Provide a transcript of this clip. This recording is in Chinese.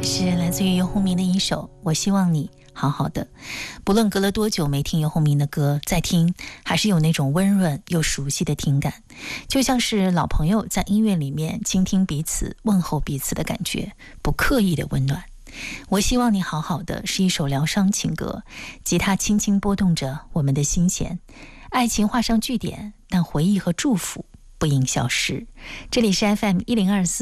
是来自于游鸿明的一首《我希望你好好的》。不论隔了多久没听游鸿明的歌，再听还是有那种温润又熟悉的听感，就像是老朋友在音乐里面倾听彼此、问候彼此的感觉，不刻意的温暖。我希望你好好的是一首疗伤情歌，吉他轻轻拨动着我们的心弦，爱情画上句点，但回忆和祝福不应消失。这里是 FM1024